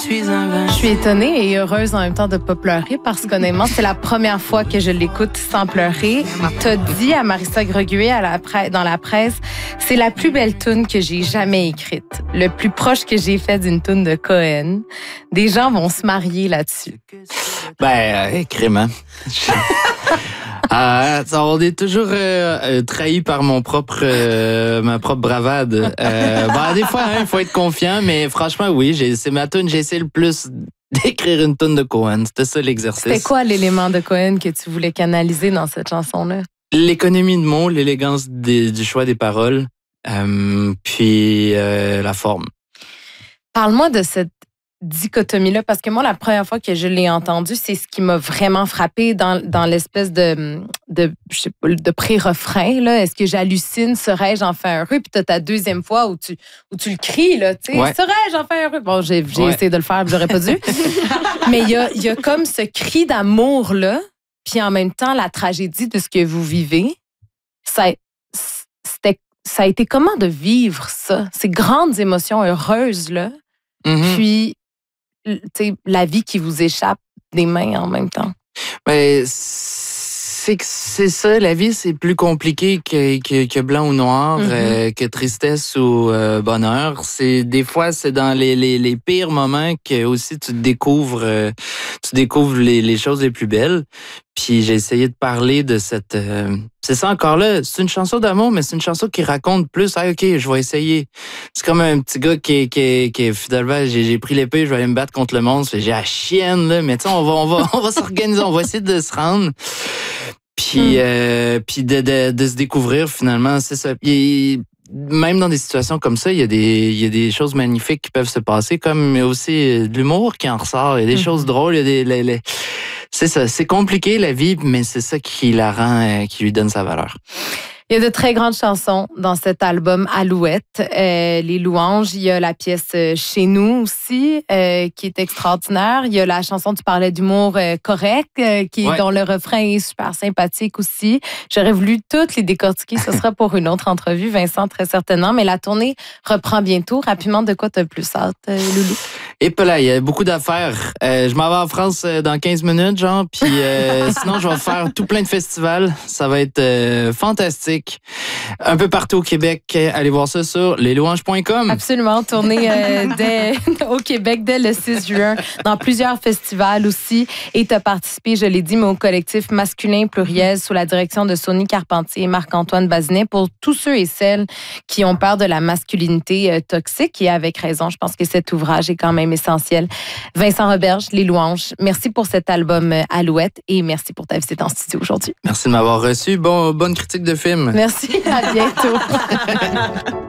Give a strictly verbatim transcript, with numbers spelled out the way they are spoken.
Je suis étonnée et heureuse en même temps de ne pas pleurer parce qu'honnêtement, c'est la première fois que je l'écoute sans pleurer. T'as dit à Marissa Greguet à la presse, dans la presse, c'est la plus belle toune que j'ai jamais écrite. Le plus proche que j'ai fait d'une toune de Cohen. Des gens vont se marier là-dessus. Ben, euh, crème, Ah, on est toujours euh, euh, trahi par mon propre, euh, ma propre bravade. Euh, ben, des fois, il hein, faut être confiant, mais franchement, oui, j'ai, c'est ma toune. J'ai essayé le plus d'écrire une toune de Cohen. C'était ça l'exercice. C'était quoi l'élément de Cohen que tu voulais canaliser dans cette chanson-là? L'économie de mots, l'élégance des, du choix des paroles, euh, puis euh, la forme. Parle-moi de cette dichotomie-là, parce que moi, la première fois que je l'ai entendu, c'est ce qui m'a vraiment frappé dans, dans l'espèce de, de, je sais pas, de pré-refrain. Là. Est-ce que j'hallucine? Serais-je enfin heureux? Puis t'as ta deuxième fois où tu, où tu le cries, là, tu sais, ouais. Serais-je enfin heureux? Bon, j'ai, j'ai ouais. essayé de le faire, j'aurais pas dû. Mais il y a, y a comme ce cri d'amour-là, puis en même temps, la tragédie de ce que vous vivez. Ça, c'était, ça a été comment de vivre ça? Ces grandes émotions heureuses-là, mm-hmm. puis t'sais, la vie qui vous échappe des mains en même temps. Ben, c'est que c'est ça, la vie, c'est plus compliqué que, que, que blanc ou noir, mm-hmm. euh, que tristesse ou euh, bonheur. C'est des fois, c'est dans les, les, les pires moments que aussi tu découvres, euh, tu découvres les, les choses les plus belles. Puis j'ai essayé de parler de cette... Euh, c'est ça encore là, c'est une chanson d'amour, mais c'est une chanson qui raconte plus. Ah, OK, je vais essayer. C'est comme un petit gars qui, qui, qui finalement, j'ai, j'ai pris l'épée, je vais aller me battre contre le monstre. J'ai la chienne, là, mais tu sais, on va, on va, on va s'organiser, on va essayer de se rendre. Puis, mm. euh, puis de, de, de se découvrir finalement, c'est ça. Puis, même dans des situations comme ça, il y a des, il y a des choses magnifiques qui peuvent se passer, comme aussi de l'humour qui en ressort. Il y a des mm. choses drôles, il y a des... Les, les, c'est ça, c'est compliqué la vie, mais c'est ça qui la rend, euh, qui lui donne sa valeur. Il y a de très grandes chansons dans cet album Alouette. Euh, les louanges, il y a la pièce Chez nous aussi, euh, qui est extraordinaire. Il y a la chanson, tu parlais d'humour euh, correct, euh, qui, ouais. dont le refrain est super sympathique aussi. J'aurais voulu toutes les décortiquer. Ce sera pour une autre entrevue, Vincent, très certainement. Mais la tournée reprend bientôt. Rapidement, de quoi tu as plus hâte, euh, Loulou? Et puis là, il y a beaucoup d'affaires. Euh, je m'en vais en France dans quinze minutes, genre. Puis euh, sinon, je vais faire tout plein de festivals. Ça va être euh, fantastique. Un peu partout au Québec. Allez voir ça sur les louanges point com. Absolument. Tournée euh, dès, au Québec dès le six juin dans plusieurs festivals aussi. Et tu as participé, je l'ai dit, mais au collectif masculin pluriel sous la direction de Sonny Carpentier et Marc-Antoine Bazinet pour tous ceux et celles qui ont peur de la masculinité euh, toxique. Et avec raison, je pense que cet ouvrage est quand même essentiel. Vincent Roberge, Les Louanges, merci pour cet album euh, Alouette et merci pour ta visite en studio aujourd'hui. Merci de m'avoir reçu. Bon, bonne critique de film. Merci, à bientôt.